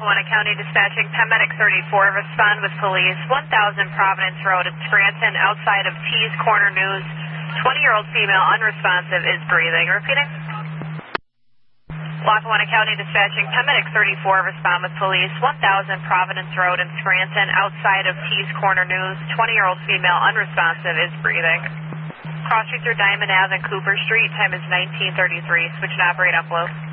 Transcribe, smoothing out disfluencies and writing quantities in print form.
Lackawanna County dispatching paramedic 34, respond with police, 1000 Providence Road in Scranton, outside of T's Corner News. 20-year-old female unresponsive is breathing. Repeating. Lackawanna County dispatching paramedic 34, respond with police, 1000 Providence Road in Scranton, outside of T's Corner News. 20-year-old female unresponsive is breathing. Crossing through Diamond Ave and Cooper Street, time is 19:33. Switch and operate upload.